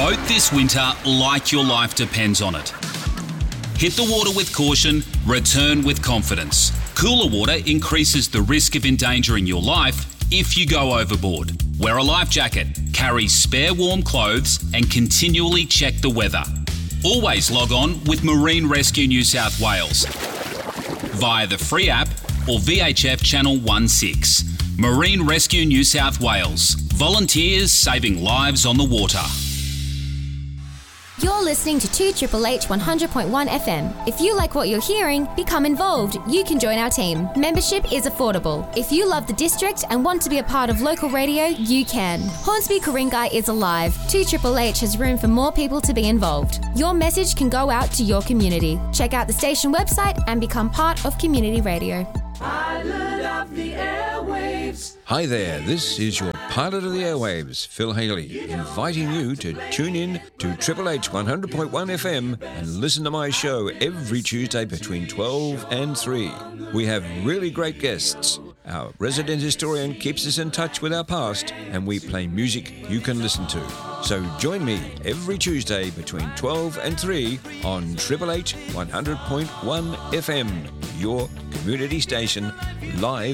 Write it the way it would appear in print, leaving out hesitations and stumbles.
boat this winter like your life depends on it. Hit the water with caution, return with confidence. Cooler water increases the risk of endangering your life if you go overboard. Wear a life jacket, carry spare warm clothes, and continually check the weather. Always log on with Marine Rescue New South Wales via the free app or VHF Channel 16. Marine Rescue New South Wales. Volunteers saving lives on the water. You're listening to 2HHH 100.1 FM. If you like what you're hearing, become involved. You can join our team. Membership is affordable. If you love the district and want to be a part of local radio, you can. Hornsby Ku-ring-gai is alive. 2HHH has room for more people to be involved. Your message can go out to your community. Check out the station website and become part of community radio. Pilot of the airwaves. Hi there, this is your pilot of the airwaves, Phil Haley, inviting you to tune in to HHH 100.1 FM and listen to my show every Tuesday between 12 and 3. We have really great guests. Our resident historian keeps us in touch with our past, and we play music you can listen to. So join me every Tuesday between 12 and 3 on HHH 100.1 FM, your community station, live